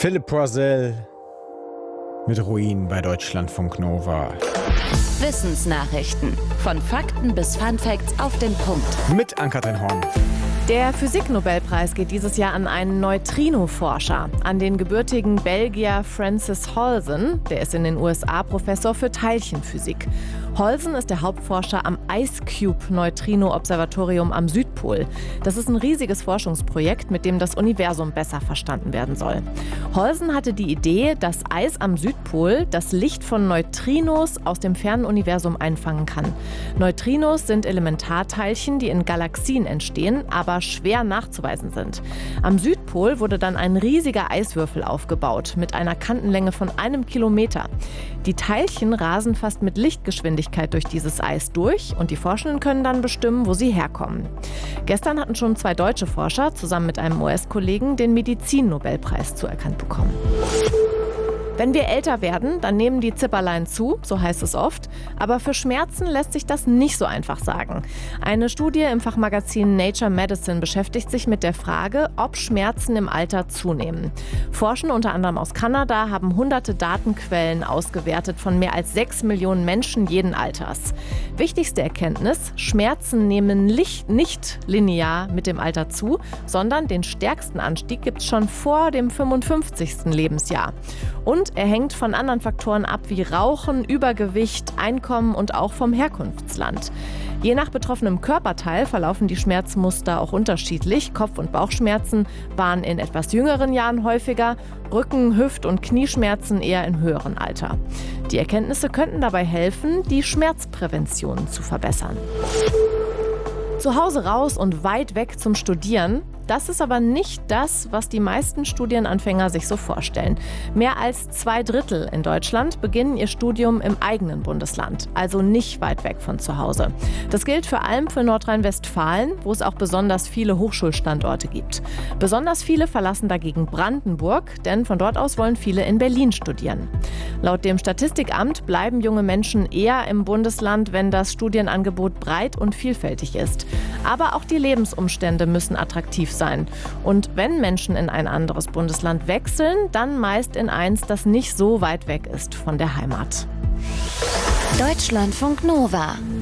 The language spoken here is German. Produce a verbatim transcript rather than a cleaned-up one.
Philipp Poisel mit Ruin bei Deutschlandfunk Nova. Wissensnachrichten. Von Fakten bis Funfacts auf den Punkt. Mit Ann-Kathrin Horn. Der Physiknobelpreis geht dieses Jahr an einen Neutrino-Forscher, an den gebürtigen Belgier Francis Holzen. Der ist in den U S A Professor für Teilchenphysik. Holzen ist der Hauptforscher am IceCube-Neutrino-Observatorium am Südpol. Das ist ein riesiges Forschungsprojekt, mit dem das Universum besser verstanden werden soll. Holzen hatte die Idee, dass Eis am Südpol das Licht von Neutrinos aus dem fernen Universum einfangen kann. Neutrinos sind Elementarteilchen, die in Galaxien entstehen, aber schwer nachzuweisen sind. Am Südpol wurde dann ein riesiger Eiswürfel aufgebaut, mit einer Kantenlänge von einem Kilometer. Die Teilchen rasen fast mit Lichtgeschwindigkeit durch dieses Eis durch und die Forschenden können dann bestimmen, wo sie herkommen. Gestern hatten schon zwei deutsche Forscher zusammen mit einem U S-Kollegen den Medizin-Nobelpreis zuerkannt bekommen. Wenn wir älter werden, dann nehmen die Zipperlein zu, so heißt es oft. Aber für Schmerzen lässt sich das nicht so einfach sagen. Eine Studie im Fachmagazin Nature Medicine beschäftigt sich mit der Frage, ob Schmerzen im Alter zunehmen. Forschende unter anderem aus Kanada haben hunderte Datenquellen ausgewertet von mehr als sechs Millionen Menschen jeden Alters. Wichtigste Erkenntnis: Schmerzen nehmen nicht linear mit dem Alter zu, sondern den stärksten Anstieg gibt es schon vor dem fünfundfünfzigsten Lebensjahr. Und er hängt von anderen Faktoren ab wie Rauchen, Übergewicht, Einkommen und auch vom Herkunftsland. Je nach betroffenem Körperteil verlaufen die Schmerzmuster auch unterschiedlich. Kopf- und Bauchschmerzen waren in etwas jüngeren Jahren häufiger, Rücken-, Hüft- und Knieschmerzen eher im höheren Alter. Die Erkenntnisse könnten dabei helfen, die Schmerzprävention zu verbessern. Zu Hause raus und weit weg zum Studieren. Das ist aber nicht das, was die meisten Studienanfänger sich so vorstellen. Mehr als zwei Drittel in Deutschland beginnen ihr Studium im eigenen Bundesland, also nicht weit weg von zu Hause. Das gilt vor allem für Nordrhein-Westfalen, wo es auch besonders viele Hochschulstandorte gibt. Besonders viele verlassen dagegen Brandenburg, denn von dort aus wollen viele in Berlin studieren. Laut dem Statistikamt bleiben junge Menschen eher im Bundesland, wenn das Studienangebot breit und vielfältig ist. Aber auch die Lebensumstände müssen attraktiv sein. Und wenn Menschen in ein anderes Bundesland wechseln, dann meist in eins, das nicht so weit weg ist von der Heimat. Deutschlandfunk Nova.